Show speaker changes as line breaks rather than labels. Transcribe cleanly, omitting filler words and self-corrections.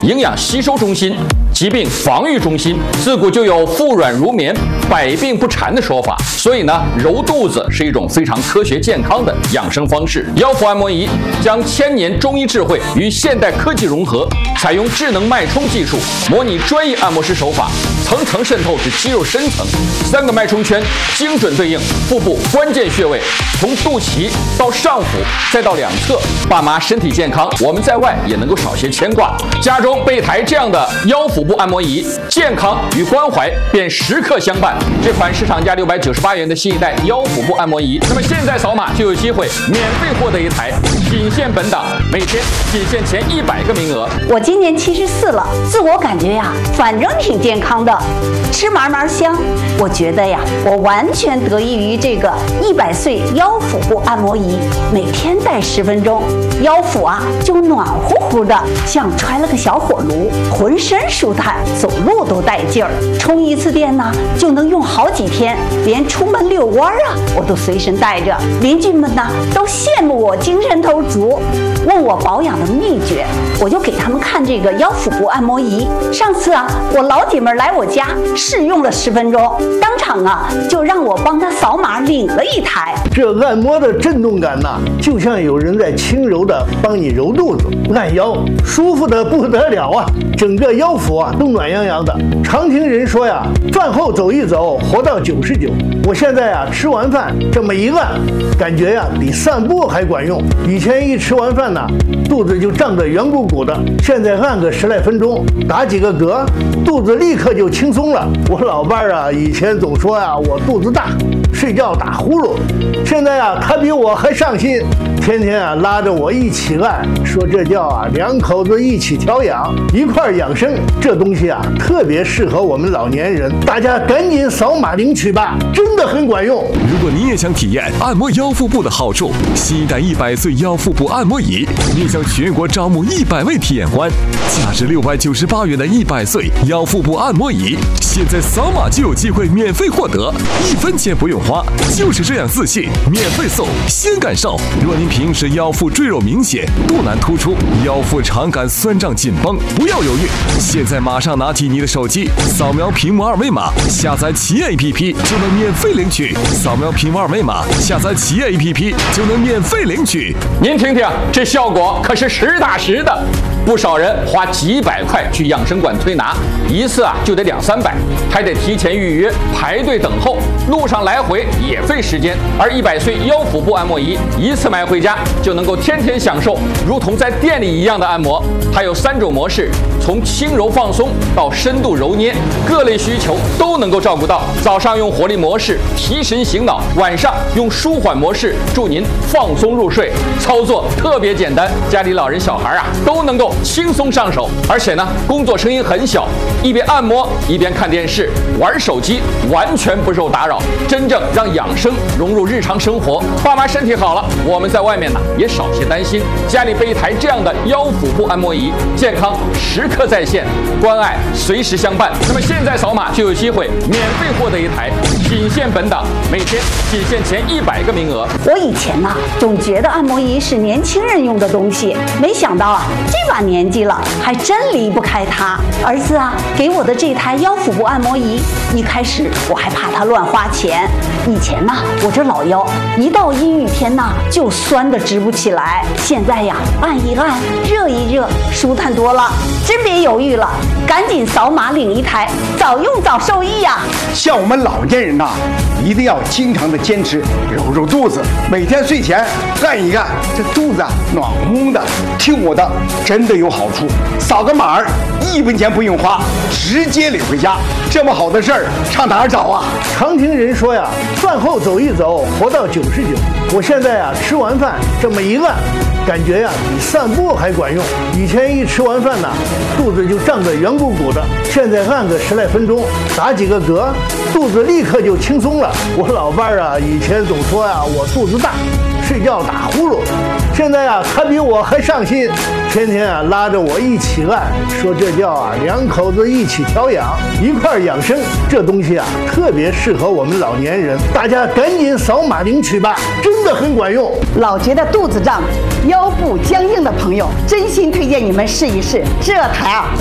营养吸收中心、疾病防御中心。自古就有腹软如绵、百病不缠的说法，所以呢，揉肚子是一种非常科学健康的养生方式。腰腹按摩仪将千年中医智慧与现代科技融合，采用智能脉冲技术，模拟专业按摩师手法，层层渗透至肌肉深层。3个脉冲圈精准对应腹部关键穴位，从肚脐到上腹，再到两侧。爸妈身体健康，我们在外也能够少些牵挂。家中备台这样的腰腹部按摩仪，健康与关怀便时刻相伴。这款市场价698元的新一代腰腹部按摩仪，那么现在扫码就有机会免费获得一台，仅限本档，每天仅限前100个名额。
我今年74了，自我感觉呀，反正挺健康的，吃嘛嘛香。我觉得呀，我完全得益于这个100岁腰腹部按摩仪，每天戴10分钟，腰腹啊就暖乎乎的，像揣了个小火炉，浑身舒坦，走路都带劲儿。充一次电呢，就能用好几天，连出门遛弯啊，我都随身带着。邻居们呢都羡慕我精神头足，问我保养的秘诀，我就给他们看这个腰腹部按摩仪。上次啊，我老姐们来我家试用了10分钟，当场啊就让我帮她扫码领了一台。
这按摩的震动感呐，就像有人在轻柔的帮你揉肚子、按腰，舒服的不得了啊！整个腰腹啊都暖洋洋的。常听人说呀，饭后走一走，活到99。我现在啊吃完饭这么一按，感觉呀比散步还管用。以前一吃完饭呢，肚子就胀得圆鼓鼓的，现在按个10来分钟，打几个嗝，肚子立刻就轻松了。我老伴儿啊，以前总说呀我肚子大，睡觉打呼噜，现在啊他比我还上心，天天啊拉着我一起按，说这叫啊两口子一起调养，一块儿养生。这东西啊特别适合我们老年人，大家赶紧扫码领取吧，真的很管用。
如果你也想体验按摩腰腹部的好处，新一代100岁腰腹部按摩仪面向全国招募100位体验官，价值698元的100岁腰腹部按摩仪，现在扫码就有机会免费获得，1分钱不用花，就是这样自信，免费送，先感受。若您平时腰腹赘肉明显，肚腩突出，腰腹常感酸胀紧绷，不要犹豫，现在马上拿起你的手机，扫描屏幕2维码，下载企业 APP 就能免费领取。扫描屏幕2维码，下载企业 APP 就能免费领取。
您听听，这效果可是实打实的。不少人花几百块去养生馆推拿，一次啊就得200-300，还得提前预约排队等候，路上来回也费时间。而100岁腰腹部按摩仪一次买回家就能够天天享受，如同在店里一样的按摩。它有3种模式，从轻柔放松到深度揉捏，各类需求都能够照顾到。早上用活力模式提神醒脑，晚上用舒缓模式助您放松入睡。操作特别简单，家里老人小孩啊都能够轻松上手。而且呢，工作声音很小，一边按摩一边看电视、玩手机，完全不受打扰，真正让养生融入日常生活。爸妈身体好了，我们在外面呢也少些担心。家里备一台这样的腰腹部按摩仪，健康时刻在线，关爱随时相伴。那么现在扫码就有机会免费获得一台，仅限本档，每天仅限前100个名额。
我以前呢总觉得按摩仪是年轻人用的东西，没想到啊这把年纪了还真离不开它。儿子啊给我的这台腰腹部按摩仪，一开始我还怕它乱花钱。以前呢我这老腰一到阴雨天呢就酸得直不起来，现在呀按一按热一热，舒坦多了。真别犹豫了，赶紧扫码领一台，早用早受益呀。
像我们老年人呐，一定要经常的坚持揉揉肚子，每天睡前按一按，这肚子啊暖烘烘的。听我的，真的有好处。扫个码1分钱不用花，直接领回家。这么好的事儿，上哪儿找啊？
常听人说呀，饭后走一走，活到99。我现在啊吃完饭这么一按，感觉呀比散步还管用。以前一吃完饭呢，肚子就胀得圆鼓鼓的，现在按个10来分钟，打几个嗝，肚子立刻就轻松了。我老伴儿啊，以前总说呀我肚子大，睡觉打呼噜， 现在啊，他比我还上心，天天啊拉着我一起按，说这叫啊两口子一起调养，一块养生。这东西啊特别适合我们老年人，大家赶紧扫码领取吧，真的很管用。
老觉得肚子胀、腰部僵硬的朋友，真心推荐你们试一试这台啊